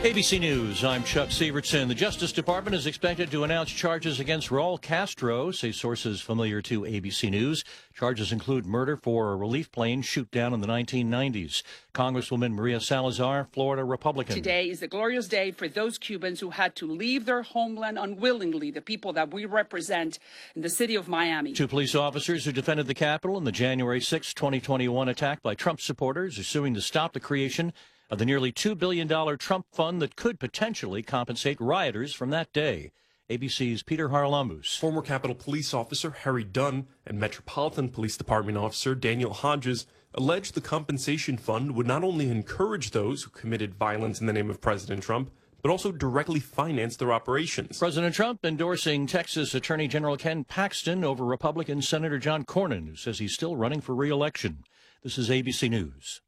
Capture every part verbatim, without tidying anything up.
A B C News, I'm Chuck Severson. The Justice Department is expected to announce charges against Raul Castro, say sources familiar to A B C News. Charges include murder for a relief plane shoot down in the nineteen nineties. Congresswoman Maria Salazar, Florida Republican. Today is a glorious day for those Cubans who had to leave their homeland unwillingly, the people that we represent in the city of Miami. Two police officers who defended the Capitol in the January sixth, twenty twenty-one attack by Trump supporters are suing to stop the creation of the nearly two billion dollars Trump fund that could potentially compensate rioters from that day. A B C's Peter Haralambous. Former Capitol Police Officer Harry Dunn and Metropolitan Police Department Officer Daniel Hodges alleged the compensation fund would not only encourage those who committed violence in the name of President Trump, but also directly finance their operations. President Trump endorsing Texas Attorney General Ken Paxton over Republican Senator John Cornyn, who says he's still running for re-election. This is A B C News.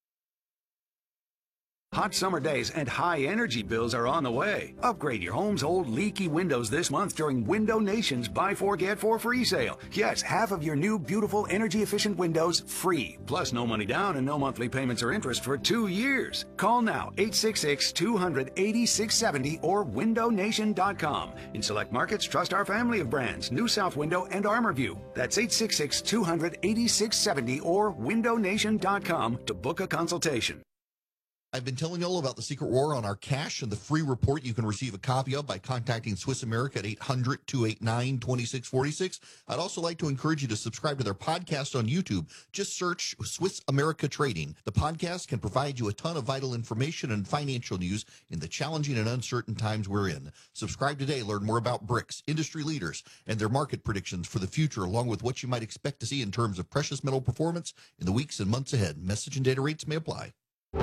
Hot summer days and high energy bills are on the way. Upgrade your home's old leaky windows this month during Window Nation's Buy Four Get Four free sale. Yes, half of your new beautiful energy efficient windows free. Plus no money down and no monthly payments or interest for two years. Call now eight six six, two hundred, eighty-six seventy or window nation dot com. In select markets, trust our family of brands, New South Window and ArmorView. That's eight six six, two hundred, eighty-six seventy or window nation dot com to book a consultation. I've been telling you all about the secret war on our cash and the free report you can receive a copy of by contacting Swiss America at eight hundred, two eight nine, two six four six. I'd also like to encourage you to subscribe to their podcast on YouTube. Just search Swiss America Trading. The podcast can provide you a ton of vital information and financial news in the challenging and uncertain times we're in. Subscribe today. Learn more about BRICS, industry leaders, and their market predictions for the future, along with what you might expect to see in terms of precious metal performance in the weeks and months ahead. Message and data rates may apply.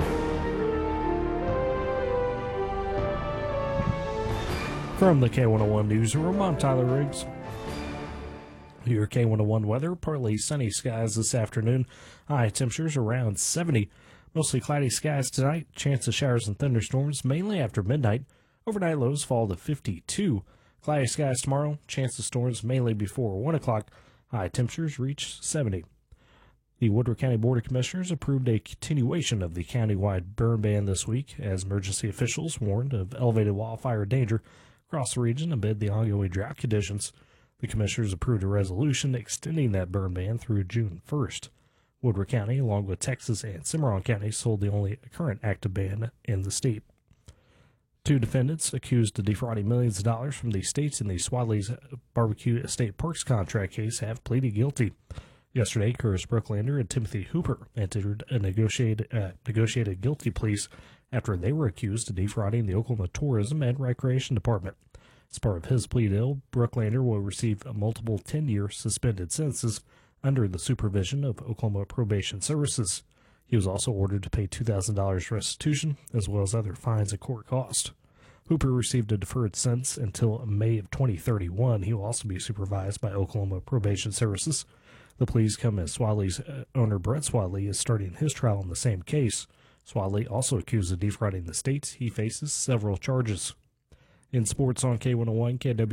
From the K one oh one Newsroom, I'm Tyler Riggs. Your K one oh one weather, partly sunny skies this afternoon. High temperatures around seventy. Mostly cloudy skies tonight. Chance of showers and thunderstorms mainly after midnight. Overnight lows fall to fifty-two. Cloudy skies tomorrow. Chance of storms mainly before one o'clock. High temperatures reach seventy. The Woodruff County Board of Commissioners approved a continuation of the countywide burn ban this week as emergency officials warned of elevated wildfire danger across the region amid the ongoing drought conditions. The commissioners approved a resolution extending that burn ban through June first. Woodruff County, along with Texas and Cimarron counties, hold the only current active ban in the state. Two defendants accused of defrauding millions of dollars from the states in the Swadley's Barbecue State Parks contract case have pleaded guilty. Yesterday, Curtis Brooklander and Timothy Hooper entered a negotiated, uh, negotiated guilty pleas after they were accused of defrauding the Oklahoma Tourism and Recreation Department. As part of his plea deal, Brooklander will receive multiple ten-year suspended sentences under the supervision of Oklahoma Probation Services. He was also ordered to pay two thousand dollars restitution, as well as other fines and court costs. Hooper received a deferred sentence until May of twenty thirty-one. He will also be supervised by Oklahoma Probation Services. The pleas come as Swadley's owner Brett Swadley is starting his trial in the same case. Swadley, also accused of defrauding the state, he faces several charges. In sports on K one oh one, K W